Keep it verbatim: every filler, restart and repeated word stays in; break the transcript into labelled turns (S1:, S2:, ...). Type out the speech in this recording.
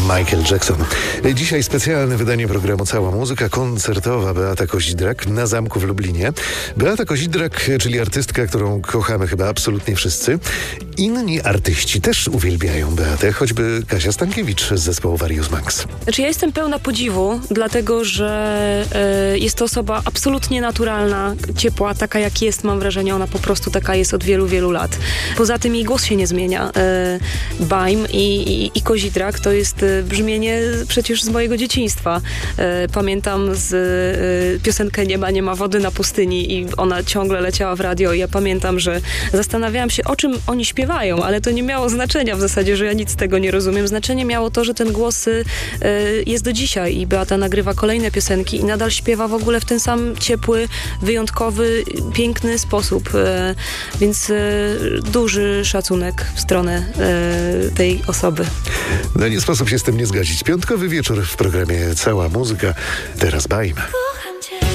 S1: Michael Jackson. Dzisiaj specjalne wydanie programu Cała Muzyka koncertowa. Beata Kozidrak na Zamku w Lublinie. Beata Kozidrak, czyli artystka, którą kochamy chyba absolutnie wszyscy. Inni artyści też uwielbiają Beatę, choćby Kasia Stankiewicz z zespołu Various Max.
S2: Znaczy ja jestem pełna podziwu, dlatego że y, jest to osoba absolutnie naturalna, ciepła, taka jak jest, mam wrażenie, ona po prostu taka jest od wielu, wielu lat. Poza tym jej głos się nie zmienia. Y, Baim i, i, i Kozidrak to jest y, brzmienie przecież z mojego dzieciństwa. Y, pamiętam z y, piosenkę Nie ma, nie ma wody na pustyni i ona ciągle leciała w radio i ja pamiętam, że zastanawiałam się, o czym oni śpiewają, ale to nie miało znaczenia w zasadzie, że ja nic z tego nie rozumiem. Znaczenie miało to, że ten głos y, jest do dzisiaj i Beata nagrywa kolejne piosenki i nadal śpiewa w ogóle w ten sam ciepły, wyjątkowy, piękny sposób. Y, więc y, duży szacunek w stronę y, tej osoby.
S1: No nie sposób się z tym nie zgodzić. Piątkowy wieczór w programie Cała Muzyka. Teraz Baim.